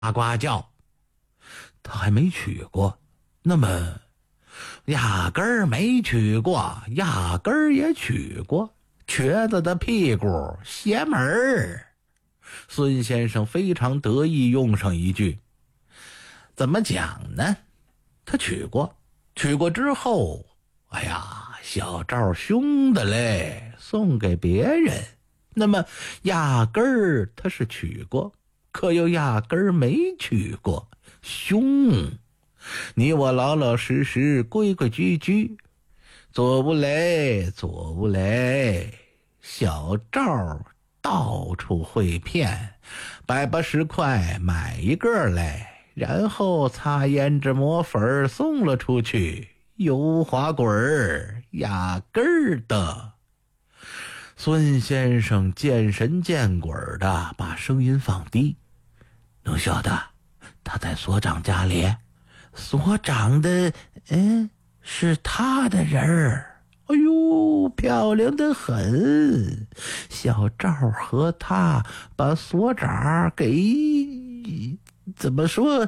呱叫。他还没娶过，那么压根儿没娶过，压根儿也娶过，瘸子的屁股邪门儿。孙先生非常得意，用上一句：怎么讲呢？他娶过之后，哎呀，小赵凶的嘞，送给别人。那么压根儿他是娶过，可又压根儿没娶过，凶。你我老老实实规规矩矩，左不雷左不雷。小赵到处会骗，100-10块买一个来，然后擦胭脂抹粉送了出去，油滑滚儿压根儿的。孙先生见神见鬼的把声音放低，能晓得他在所长家里，所长的是他的人儿。哎呦，漂亮得很！小赵和他把所长给怎么说？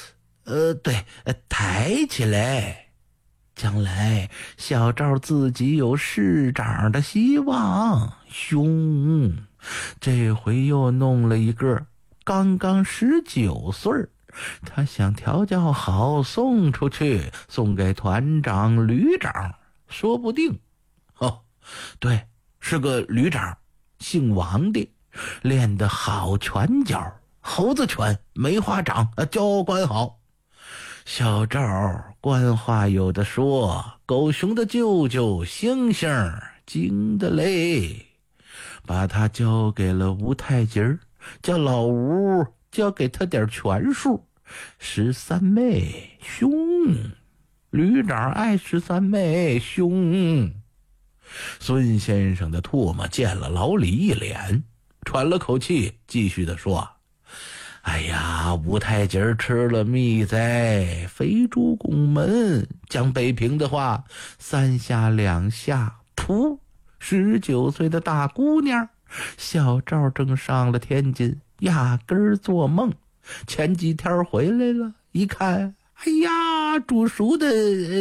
抬起来。将来小赵自己有市长的希望，凶。这回又弄了一个刚刚19岁，他想调教好送出去，送给团长旅长，说不定。对，是个旅长，姓王的，练得好拳脚，猴子拳，梅花掌，教官好。小赵官话有的说，狗熊的舅舅星星精的嘞，把他交给了吴太吉，叫老吴教给他点拳术。13妹凶，旅长爱13妹凶。孙先生的唾沫溅了老李一脸，喘了口气，继续的说：哎呀，吴太吉吃了蜜栽，肥猪拱门，讲北平的话，3下2下噗，19岁的大姑娘。小赵正上了天津，压根儿做梦。前几天回来了，一看，哎呀，煮熟的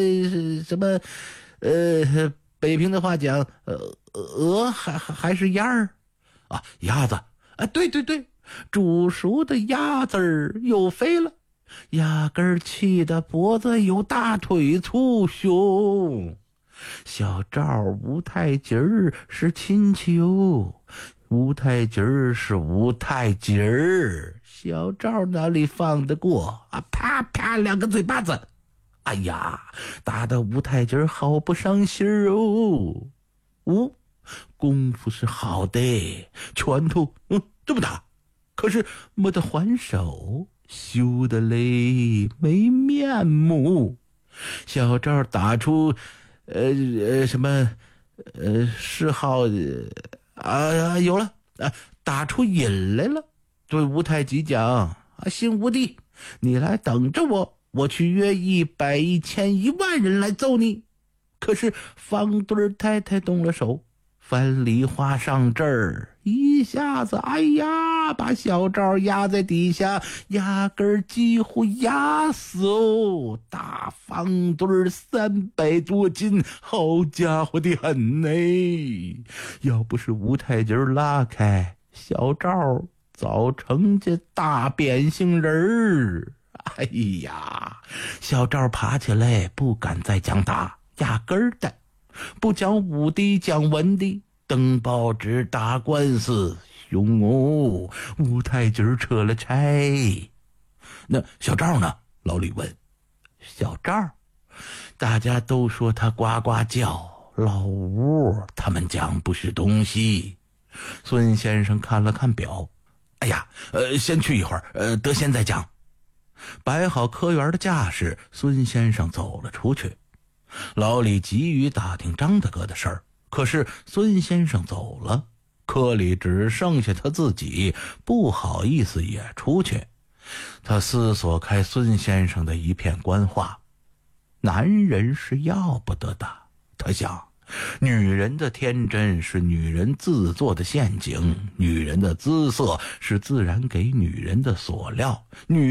北平的话讲，鹅还是鸭儿啊，鸭子啊，对，煮熟的鸭子儿又飞了，压根儿气得脖子有大腿粗，凶。小赵吴太吉儿是亲戚哦，吴太吉儿是吴太吉儿，小赵哪里放得过啊？啪啪2个嘴巴子，哎呀，打得吴太吉儿好不伤心哦。功夫是好的，拳头这么打，可是没得还手，羞得嘞没面目。小赵打出嗜好有了打出瘾来了，对吴太吉讲姓吴的，你来等着我，我去约100、1000、1万人来揍你。可是方墩太太动了手，樊梨花上这儿，一下子哎呀，把小赵压在底下，压根儿几乎压死哦。大方墩300多斤，好家伙的很呢！要不是吴太吉拉开，小赵早成这大扁杏人儿。哎呀，小赵爬起来不敢再讲打，压根儿的不讲武的，讲文的，登报纸打官司，凶哦！吴太吉扯了差。那小赵呢？老李问。小赵，大家都说他呱呱叫，老吴他们讲不是东西。孙先生看了看表，哎呀，先去一会儿，得闲再讲。摆好科员的架势，孙先生走了出去。老李急于打听张大哥的事儿，可是孙先生走了，科里只剩下他自己，不好意思也出去。他思索开孙先生的一片官话，男人是要不得的。他想， 女人的天真是女人自作的陷阱，女人的姿色是自然给女人的锁料，女